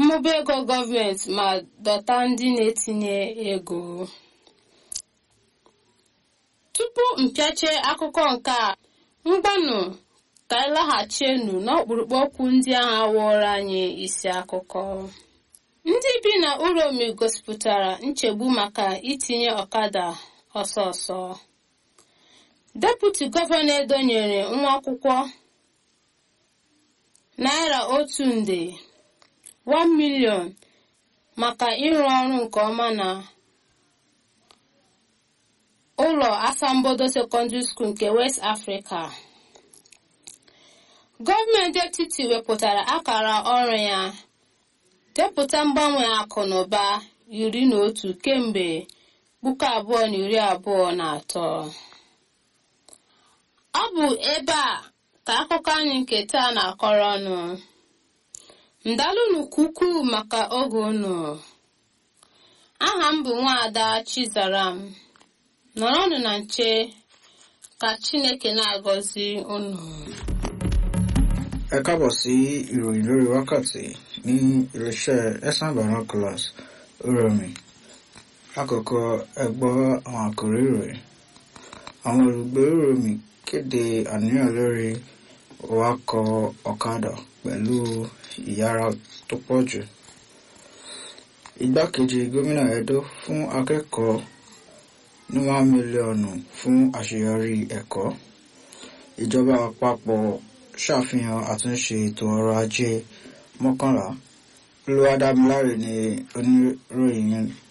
mmụba ego gọọmenti ma dọta ndị na-etinye ego. Tupu mpịache akụkọ nke a, mgbanụ ka ịlaghachienu n'ọkpụrụkpụ okwu ndị agha wụrụ anyị isi akụkọ. Ndị bi na Uromi gosipụtara nchegbu maka itinye ọkada ọsọ ọsọ. Deputi gọvanọ Edo nyere nwa akwụkwọ naira 1 million maka ịrụ ọrụ nke ọma na ụlọ asambodo secondary school nke West Africa. Gọọmenti etiti wepụtara akara ọrụ ya depụta mgbanwe akụ na ụba 11 kemgbe 2023. Ọ bụ ebe a ka akụkọ anyị nke taa na-akọrọ ọnụ. Ndalụnụ ukwuu maka oge unu. Aha m bụ Nwaada Chizaram. Nọrọnụ na nche ka Chineke na-agọzi unu. Ẹ káàbọ̀ sí ìròyìn lórí wákàtí ní iléeṣẹ́ Ẹ̀sán Binoculars Uromi. Lákòókò ẹ gbọ́ àwọn àkòrí ìròyìn. Àwọn olùgbé Uromi kéde àníyàn lórí wakọ̀ ọ̀kadà pẹ̀lú ìyára tó pọ̀ jù. Igbákejì gómìnà Edo fún akẹ́kọ̀ọ́ ní 1 mílíọ̀nù fún àṣeyọrí ẹ̀kọ́. Ìjọba àpapọ̀ ṣàfihàn àtúnṣe ètò ọrọ̀ ajé 11. Olúwadámiláre ni oníròyìn